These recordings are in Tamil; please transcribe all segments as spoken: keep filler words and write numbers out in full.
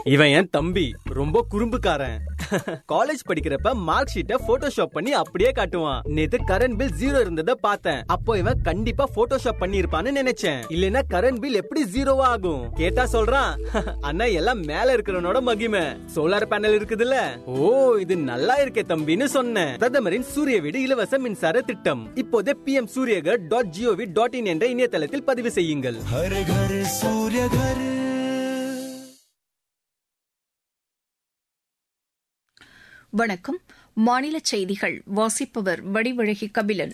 இவன் என் தம்பி, ரொம்ப குறும்புக்காரன். காலேஜ் படிக்கிறப்ப மார்க் ஷீட்டை போட்டோஷாப் பண்ணி அப்படியே காட்டுவான். நேத்து கரண்ட் பில் ஜீரோ இருந்ததை பார்த்தேன். அப்போ இவன் கண்டிப்பா போட்டோஷாப் பண்ணி இருப்பான்னு நினைச்சேன். இல்லனா கரண்ட் பில் எப்படி ஜீரோவா ஆகும்? கேட்டா சொல்றான், அண்ணா எல்லாம் மேல இருக்கிறவனோட மகிமை, சோலார் பேனல் இருக்குதுல்ல. ஓ, இது நல்லா இருக்கே தம்பின்னு சொன்னேன். பிரதமரின் சூரிய வீடு இலவச மின்சார திட்டம் இப்போதே B M Surya Ghar dot gov dot in என்ற இணையதளத்தில் பதிவு செய்யுங்கள். ஹர் घर सूर्य घर. வணக்கம். மாநில செய்திகள் வாசிப்பவர் வடிவழகி கபிலன்.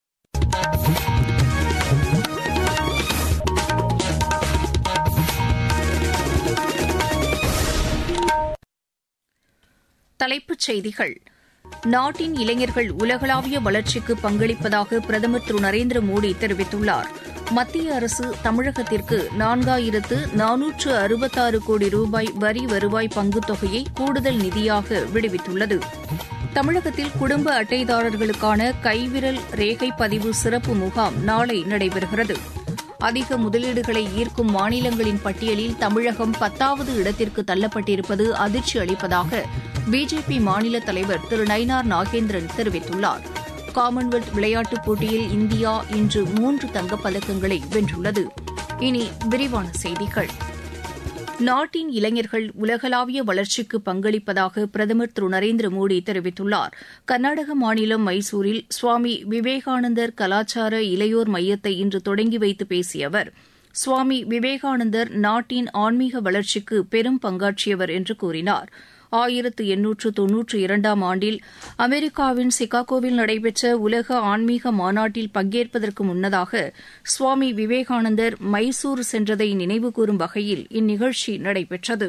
தலைப்புச் செய்திகள். நாட்டின் இளைஞர்கள் உலகளாவிய வளர்ச்சிக்கு பங்களிப்பதாக பிரதமர் திரு நரேந்திர மோடி தெரிவித்துள்ளார். மத்திய அரசு தமிழகத்திற்கு நான்காயிரத்து நானூற்று அறுபத்தாறு கோடி ரூபாய் வரி வருவாய் பங்குத் தொகையை கூடுதல் நிதியாக விடுவித்துள்ளது. தமிழகத்தில் குடும்ப அட்டைதாரர்களுக்கான கைவிரல் ரேகை பதிவு சிறப்பு முகாம் நாளை நடைபெறுகிறது. அதிக முதலீடுகளை ஈர்க்கும் மாநிலங்களின் பட்டியலில் தமிழகம் பத்தாவது இடத்திற்கு தள்ளப்பட்டிருப்பது அதிர்ச்சி அளிப்பதாக பிஜேபி மாநில தலைவர் திரு நயினார் நாகேந்திரன் தெரிவித்துள்ளார். காமன்வெல்த் விளையாட்டுப் போட்டியில் இந்தியா இன்று மூன்று தங்கப்பதக்கங்களை வென்றுள்ளது. இனி விரிவான செய்திகள். நாட்டின் இளைஞர்கள் உலகளாவிய வளர்ச்சிக்கு பங்களிப்பதாக பிரதமர் திரு நரேந்திர மோடி தெரிவித்துள்ளார். கர்நாடக மாநிலம் மைசூரில் சுவாமி விவேகானந்தர் கலாச்சார இளையோர் மையத்தை இன்று தொடங்கி வைத்து பேசிய அவர், சுவாமி விவேகானந்தர் நாட்டின் ஆன்மீக வளர்ச்சிக்கு பெரும் பங்காற்றியவர் என்று கூறினார். ஆயிரத்து எண்ணூற்று தொன்னூற்று இரண்டாம் ஆண்டில் அமெரிக்காவின் சிகாகோவில் நடைபெற்ற உலக ஆன்மீக மாநாட்டில் பங்கேற்பதற்கு முன்னதாக சுவாமி விவேகானந்தர் மைசூர் சென்றதை நினைவுகூரும் வகையில் இந்நிகழ்ச்சி நடைபெற்றது.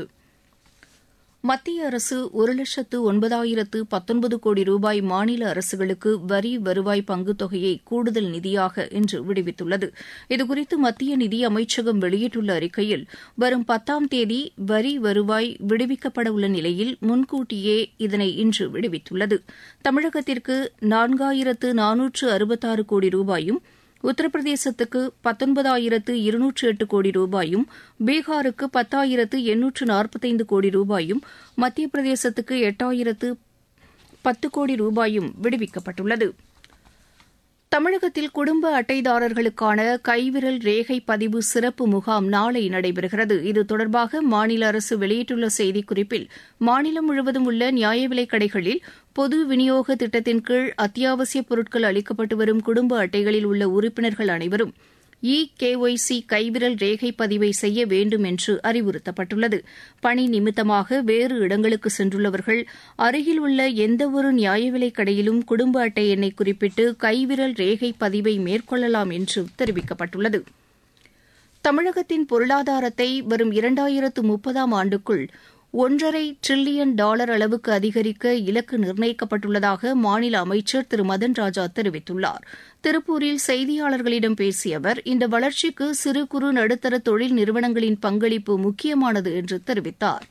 மத்திய அரசு ஒரு லட்சத்து ஒன்பதாயிரத்து பத்தொன்பது கோடி ரூபாய் மாநில அரசுகளுக்கு வரி வருவாய் பங்குத் தொகையை கூடுதல் நிதியாக இன்று விடுவித்துள்ளது. இதுகுறித்து மத்திய நிதி அமைச்சகம் வெளியிட்டுள்ள அறிக்கையில், வரும் பத்தாம் தேதி வரி வருவாய் விடுவிக்கப்பட உள்ள நிலையில் முன்கூட்டியே இதனை இன்று விடுவித்துள்ளது. தமிழகத்திற்கு நான்காயிரத்து நானூற்று அறுபத்தாறு கோடி ரூபாயும், உத்தரப்பிரதேசத்துக்கு பத்தொன்பதாயிரத்து இருநூற்று எட்டு கோடி ரூபாயும், பீகாருக்கு பத்தாயிரத்து எண்ணூற்று நாற்பத்தைந்து கோடி ரூபாயும், மத்திய பிரதேசத்துக்கு எட்டாயிரத்து பத்து கோடி ரூபாயும் விடுவிக்கப்பட்டுள்ளது. தமிழகத்தில் குடும்ப அட்டைதாரர்களுக்கான கைவிரல் ரேகை பதிவு சிறப்பு முகாம் நாளை நடைபெறுகிறது. இது தொடர்பாக மாநில அரசு வெளியிட்டுள்ள செய்திக்குறிப்பில், மாநிலம் முழுவதும் உள்ள நியாய விலைக் கடைகளில் பொது விநியோக திட்டத்தின் கீழ் அத்தியாவசியப் பொருட்கள் அளிக்கப்பட்டு வரும் குடும்ப அட்டைகளில் உள்ள உறுப்பினர்கள் அனைவரும் இ கேஒய்சி கைவிரல் ரேகை பதிவை செய்ய வேண்டும் என்று அறிவுறுத்தப்பட்டுள்ளது. பணி நிமித்தமாக வேறு இடங்களுக்கு சென்றுள்ளவர்கள் அருகில் உள்ள எந்தவொரு நியாய விலைக் கடையிலும் குடும்ப அட்டை எண்ணை குறிப்பிட்டு கைவிரல் ரேகை பதிவை மேற்கொள்ளலாம் என்று தெரிவிக்கப்பட்டுள்ளது. தமிழகத்தின் பொருளாதாரத்தை வரும் இரண்டாயிரத்து முப்பதாம் ஆண்டுக்குள் ஒன்றரை டிரில்லியன் டாலர் அளவுக்கு அதிகரிக்க இலக்கு நிர்ணயிக்கப்பட்டுள்ளதாக மாநில அமைச்சர் திரு மதன் ராஜா தெரிவித்துள்ளார். திருப்பூரில் செய்தியாளர்களிடம் பேசிய அவர், இந்த வளர்ச்சிக்கு சிறு குறு நடுத்தர தொழில் நிறுவனங்களின் பங்களிப்பு முக்கியமானது என்று தெரிவித்தார்.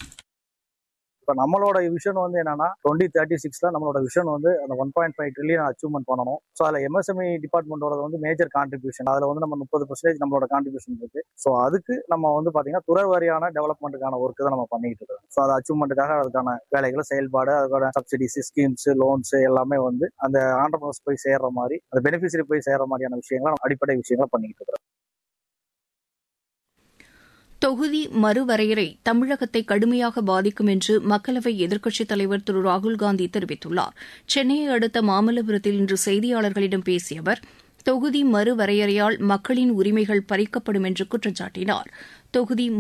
இப்போ நம்மளோட விஷன் வந்து என்னன்னா, டுவெண்ட்டி தேர்ட்டி சிக்ஸ்ல நம்மளோட விஷன் வந்து அந்த one point five trillion achievement பண்ணணும். ஸோ அதில் எம்எஸ்எம்இ டிபார்ட்மெண்டோட வந்து மேஜர் கான்ட்ரிபியூஷன், அதில் வந்து நம்ம முப்பது பர்சன்டேஜ் நம்மளோட கான்ட்ரிபியூஷன் இருக்கு. ஸோ அதுக்கு நம்ம வந்து பார்த்தீங்கன்னா துறை வாரியான டெவலப்மெண்ட்டுக்கான ஒர்க்கு தான் நம்ம பண்ணிட்டு இருக்கோம். ஸோ அது அச்சீவ்மெண்ட்டுக்காக அதுக்கான வேலைகளை செயல்பாடு, அதுக்கான சப்சிடிஸ், ஸ்கீம்ஸ், லோன்ஸ் எல்லாமே வந்து அந்த ஆண்டர்பிரனர்ஸ் போய் சேர்ற மாதிரி, அந்த பெனிஃபிஷரி போய் சேர்ற மாதிரியான விஷயங்களை அடிப்படை விஷயங்களை பண்ணிட்டு இருக்கிறோம். தொகுதி மறுவரையறை தமிழகத்தை கடுமையாக பாதிக்கும் என்று மக்களவை எதிர்க்கட்சித் தலைவர் திரு ராகுல்காந்தி தெரிவித்துள்ளார். சென்னையை அடுத்த மாமல்லபுரத்தில் இன்று செய்தியாளர்களிடம் பேசிய அவர், தொகுதி மறுவரையறையால் மக்களின் உரிமைகள் பறிக்கப்படும் என்று குற்றம் சாட்டினார். தொகுதி